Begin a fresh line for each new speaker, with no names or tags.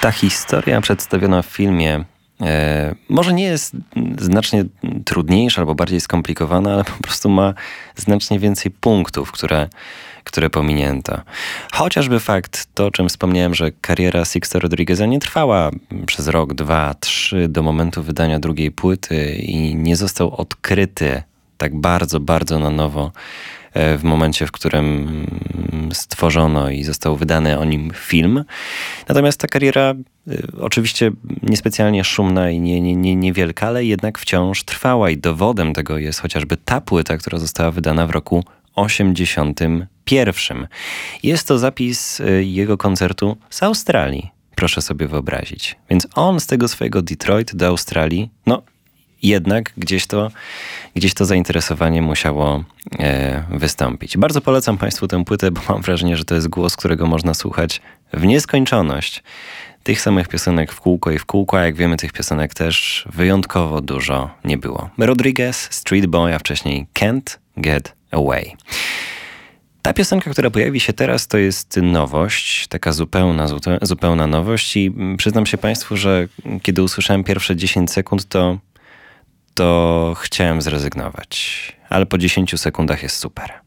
Ta historia przedstawiona w filmie może nie jest znacznie trudniejsza albo bardziej skomplikowana, ale po prostu ma znacznie więcej punktów, które pominięto. Chociażby fakt, to o czym wspomniałem, że kariera Sixta Rodrigueza nie trwała przez rok, 2, 3 do momentu wydania drugiej płyty i nie został odkryty tak bardzo, bardzo na nowo w momencie, w którym stworzono i został wydany o nim film. Natomiast ta kariera oczywiście niespecjalnie szumna i niewielka, ale jednak wciąż trwała i dowodem tego jest chociażby ta płyta, która została wydana w roku 81. Jest to zapis jego koncertu z Australii, proszę sobie wyobrazić. Więc on z tego swojego Detroit do Australii, jednak gdzieś to zainteresowanie musiało wystąpić. Bardzo polecam Państwu tę płytę, bo mam wrażenie, że to jest głos, którego można słuchać w nieskończoność. Tych samych piosenek w kółko, a jak wiemy, tych piosenek też wyjątkowo dużo nie było. Rodriguez, Street Boy, a wcześniej Can't Get Away. Ta piosenka, która pojawi się teraz, to jest nowość, taka zupełna nowość i przyznam się Państwu, że kiedy usłyszałem pierwsze 10 sekund, to chciałem zrezygnować. Ale po 10 sekundach jest super.